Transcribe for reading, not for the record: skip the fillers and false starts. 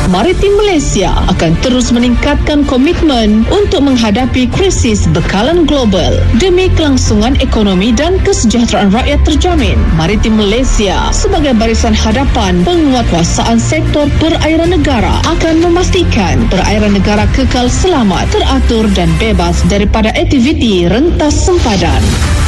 Maritim Malaysia akan terus meningkatkan komitmen untuk menghadapi krisis bekalan global demi kelangsungan ekonomi dan kesejahteraan rakyat terjamin. Maritim Malaysia sebagai barisan hadapan penguatkuasaan sektor perairan negara akan memastikan perairan negara kekal selamat, teratur dan bebas daripada aktiviti rentas sempadan.